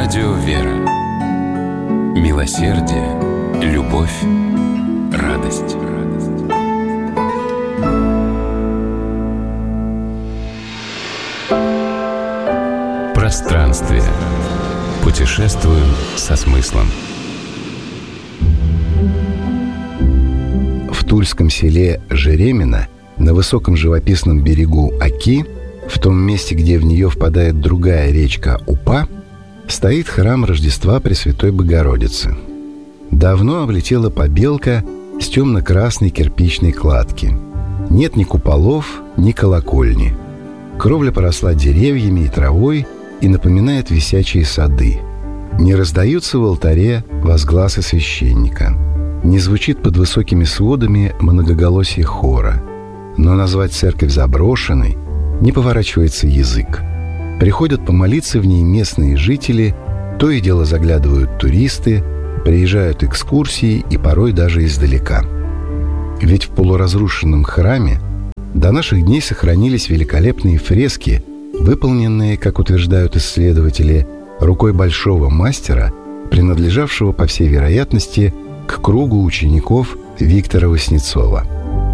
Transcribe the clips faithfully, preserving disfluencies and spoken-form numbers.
Радио «Вера». Милосердие, любовь, радость. Пространствие. Путешествуем со смыслом. В тульском селе Жеремино, на высоком живописном берегу Оки, в том месте, где в нее впадает другая речка Упа, стоит храм Рождества Пресвятой Богородицы. Давно облетела побелка с темно-красной кирпичной кладки. Нет ни куполов, ни колокольни. Кровля поросла деревьями и травой и напоминает висячие сады. Не раздаются в алтаре возгласы священника. Не звучит под высокими сводами многоголосие хора. Но назвать церковь заброшенной не поворачивается язык. Приходят помолиться в ней местные жители, то и дело заглядывают туристы, приезжают экскурсии и порой даже издалека. Ведь в полуразрушенном храме до наших дней сохранились великолепные фрески, выполненные, как утверждают исследователи, рукой большого мастера, принадлежавшего, по всей вероятности, к кругу учеников Виктора Васнецова.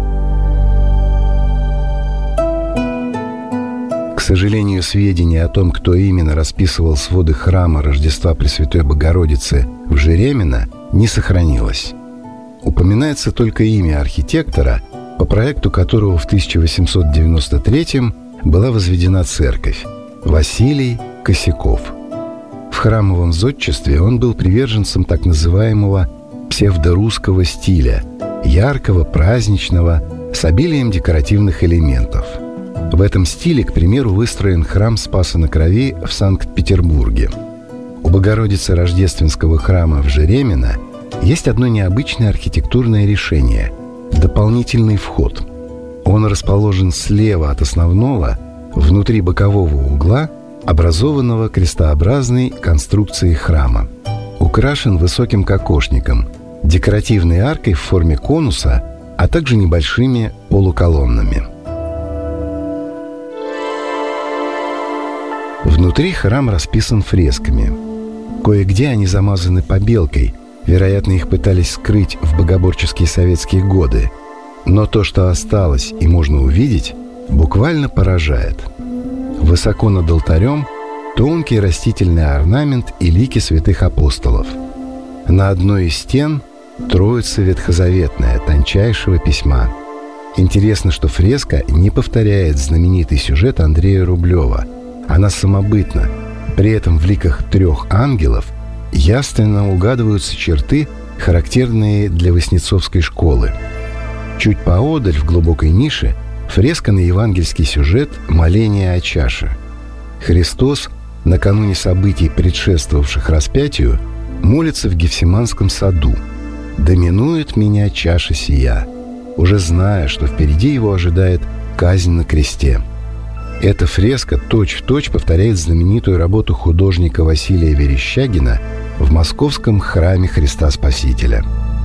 К сожалению, сведения о том, кто именно расписывал своды храма Рождества Пресвятой Богородицы в Жеремино, не сохранилось. Упоминается только имя архитектора, по проекту которого в тысяча восемьсот девяносто третьем была возведена церковь – Василий Косяков. В храмовом зодчестве он был приверженцем так называемого псевдорусского стиля, яркого, праздничного, с обилием декоративных элементов. В этом стиле, к примеру, выстроен храм Спаса на Крови в Санкт-Петербурге. У Богородицы Рождественского храма в Жеремино есть одно необычное архитектурное решение – дополнительный вход. Он расположен слева от основного, внутри бокового угла, образованного крестообразной конструкцией храма. Украшен высоким кокошником, декоративной аркой в форме конуса, а также небольшими полуколоннами. Внутри храм расписан фресками. Кое-где они замазаны побелкой, вероятно, их пытались скрыть в богоборческие советские годы. Но то, что осталось и можно увидеть, буквально поражает. Высоко над алтарем тонкий растительный орнамент и лики святых апостолов. На одной из стен Троица ветхозаветная, тончайшего письма. Интересно, что фреска не повторяет знаменитый сюжет Андрея Рублева. Она самобытна. При этом в ликах трех ангелов явственно угадываются черты, характерные для Васнецовской школы. Чуть поодаль, в глубокой нише, фреска на евангельский сюжет «Моление о чаше». Христос, накануне событий, предшествовавших распятию, молится в Гефсиманском саду: «Доминует меня чаша сия», уже зная, что впереди его ожидает казнь на кресте. Эта фреска точь-в-точь повторяет знаменитую работу художника Василия Верещагина в московском храме Христа Спасителя.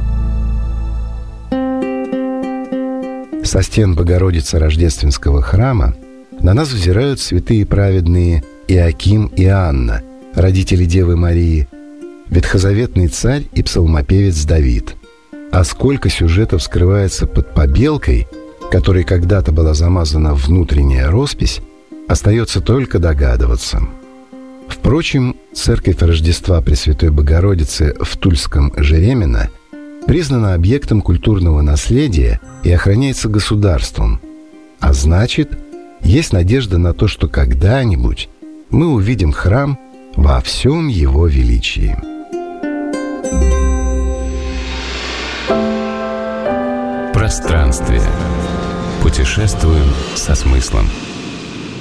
Со стен Богородицы Рождественского храма на нас взирают святые праведные Иоаким и Анна, родители Девы Марии, ветхозаветный царь и псалмопевец Давид. А сколько сюжетов скрывается под побелкой, которой когда-то была замазана внутренняя роспись, остается только догадываться. Впрочем, церковь Рождества Пресвятой Богородицы в тульском Жеремино признана объектом культурного наследия и охраняется государством. А значит, есть надежда на то, что когда-нибудь мы увидим храм во всем его величии. Пространствие. Путешествуем со смыслом.